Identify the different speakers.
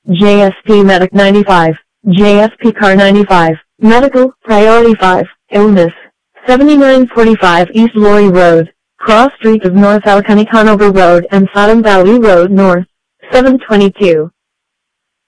Speaker 1: JSP Medic 95, JSP Car 95, Medical, Priority 5, Illness, 7945 East Laurie Road, Cross Street of North Alcanny Conover Road and Sodom Valley Road North, 722.